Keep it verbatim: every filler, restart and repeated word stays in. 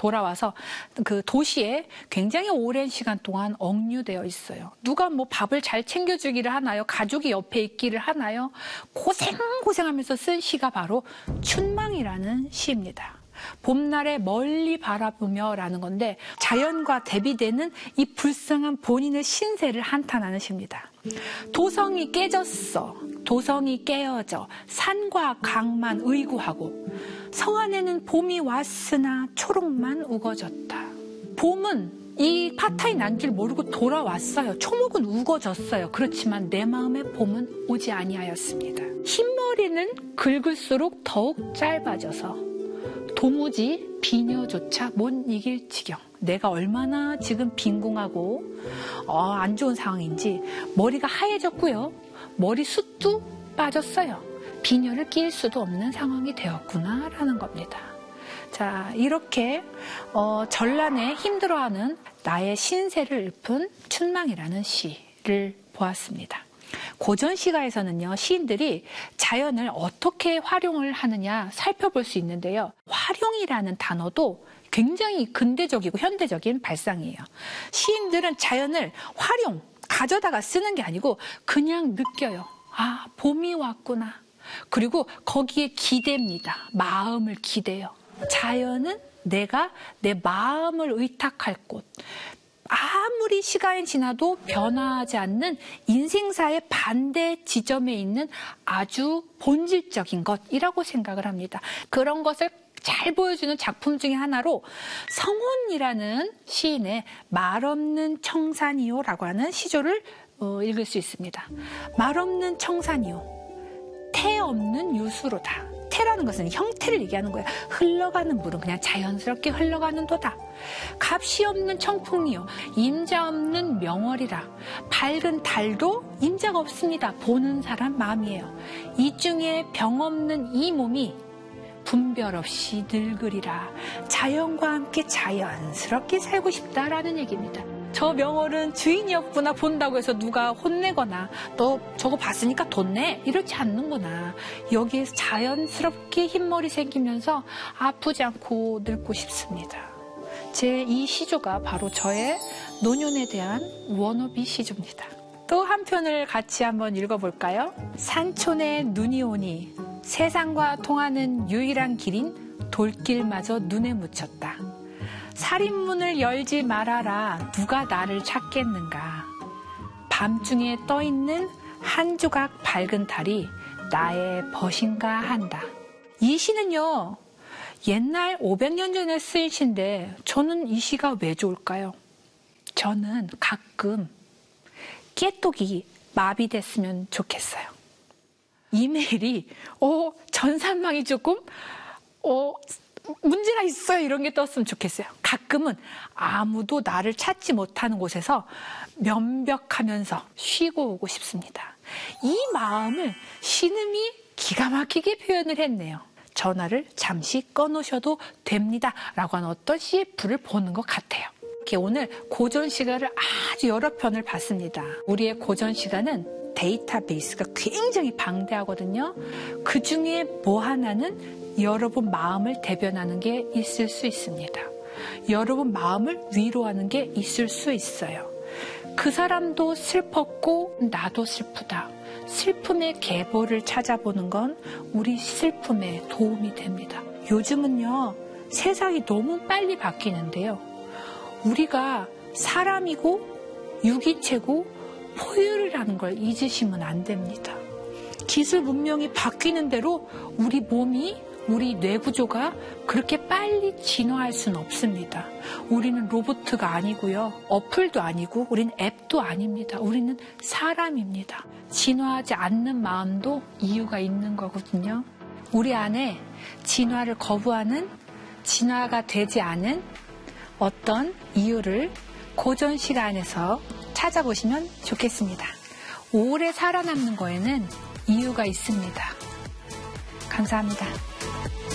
돌아와서 그 도시에 굉장히 오랜 시간 동안 억류되어 있어요. 누가 뭐 밥을 잘 챙겨주기를 하나요? 가족이 옆에 있기를 하나요? 고생고생하면서 쓴 시가 바로 춘망이라는 시입니다. 봄날에 멀리 바라보며 라는 건데 자연과 대비되는 이 불쌍한 본인의 신세를 한탄하는 시입니다. 도성이 깨졌어. 도성이 깨어져 산과 강만 의구하고 성 안에는 봄이 왔으나 초록만 우거졌다. 봄은 이 파타이 난 줄 모르고 돌아왔어요. 초목은 우거졌어요. 그렇지만 내 마음의 봄은 오지 아니하였습니다. 흰머리는 긁을수록 더욱 짧아져서 도무지 비녀조차 못 이길 지경. 내가 얼마나 지금 빈궁하고 어, 안 좋은 상황인지 머리가 하얘졌고요. 머리숱도 빠졌어요. 비녀를 끼일 수도 없는 상황이 되었구나라는 겁니다. 자, 이렇게 어, 전란에 힘들어하는 나의 신세를 읊은 춘망이라는 시를 보았습니다. 고전 시가에서는요, 시인들이 자연을 어떻게 활용을 하느냐 살펴볼 수 있는데요. 활용이라는 단어도 굉장히 근대적이고 현대적인 발상이에요. 시인들은 자연을 활용, 가져다가 쓰는 게 아니고 그냥 느껴요. 아, 봄이 왔구나. 그리고 거기에 기대입니다. 마음을 기대요. 자연은 내가 내 마음을 의탁할 곳. 아무리 시간이 지나도 변화하지 않는 인생사의 반대 지점에 있는 아주 본질적인 것이라고 생각을 합니다. 그런 것을 잘 보여주는 작품 중에 하나로 성혼이라는 시인의 말없는 청산이요라고 하는 시조를 어, 읽을 수 있습니다. 말없는 청산이요, 태 없는 유수로다. 태라는 것은 형태를 얘기하는 거예요. 흘러가는 물은 그냥 자연스럽게 흘러가는 도다. 값이 없는 청풍이요, 임자 없는 명월이라. 밝은 달도 임자가 없습니다. 보는 사람 마음이에요. 이 중에 병 없는 이 몸이 분별 없이 늙으리라. 자연과 함께 자연스럽게 살고 싶다라는 얘기입니다. 저 명월은 주인이 없구나 본다고 해서 누가 혼내거나 너 저거 봤으니까 돈 내 이렇지 않는구나. 여기에서 자연스럽게 흰머리 생기면서 아프지 않고 늙고 싶습니다. 제 이 시조가 바로 저의 노년에 대한 워너비 시조입니다. 또 한 편을 같이 한번 읽어볼까요? 산촌에 눈이 오니 세상과 통하는 유일한 길인 돌길마저 눈에 묻혔다. 살인문을 열지 말아라. 누가 나를 찾겠는가. 밤중에 떠있는 한 조각 밝은 달이 나의 벗인가 한다. 이 시는요, 옛날 오백 년 전에 쓰인 시인데 저는 이 시가 왜 좋을까요? 저는 가끔 깨똑이 마비됐으면 좋겠어요. 이메일이 어, 전산망이 조금 어, 문제가 있어요. 이런 게 떴으면 좋겠어요. 가끔은 아무도 나를 찾지 못하는 곳에서 면벽하면서 쉬고 오고 싶습니다. 이 마음을 신음이 기가 막히게 표현을 했네요. 전화를 잠시 꺼놓으셔도 됩니다. 라고 하는 어떤 씨에프를 보는 것 같아요. 이렇게 오늘 고전 시가를 아주 여러 편을 봤습니다. 우리의 고전 시가는 데이터베이스가 굉장히 방대하거든요. 그 중에 뭐 하나는 여러분 마음을 대변하는 게 있을 수 있습니다. 여러분 마음을 위로하는 게 있을 수 있어요. 그 사람도 슬펐고 나도 슬프다. 슬픔의 계보를 찾아보는 건 우리 슬픔에 도움이 됩니다. 요즘은요, 세상이 너무 빨리 바뀌는데요. 우리가 사람이고 유기체고 포유류라는 걸 잊으시면 안 됩니다. 기술 문명이 바뀌는 대로 우리 몸이, 우리 뇌구조가 그렇게 빨리 진화할 수는 없습니다. 우리는 로봇가 아니고요. 어플도 아니고 우리는 앱도 아닙니다. 우리는 사람입니다. 진화하지 않는 마음도 이유가 있는 거거든요. 우리 안에 진화를 거부하는, 진화가 되지 않은 어떤 이유를 고전 시간에서 찾아보시면 좋겠습니다. 오래 살아남는 거에는 이유가 있습니다. 감사합니다.